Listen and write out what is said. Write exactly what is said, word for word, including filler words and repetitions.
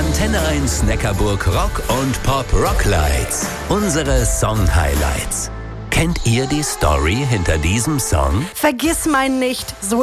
Antenne eins Neckarburg Rock und Pop Rocklights. Unsere Song-Highlights. Kennt ihr die Story hinter diesem Song? Vergiss mein nicht, so